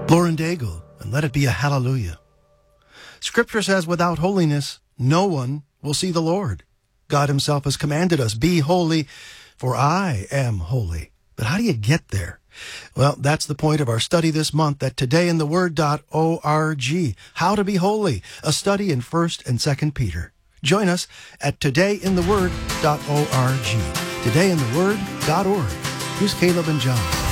Lauren Daigle, and let it be a hallelujah. Scripture says, without holiness, no one will see the Lord. God himself has commanded us, be holy, for I am holy. But how do you get there? Well, that's the point of our study this month at todayintheword.org. How to be holy, a study in 1st and 2nd Peter. Join us at todayintheword.org. Todayintheword.org. Here's Caleb and John.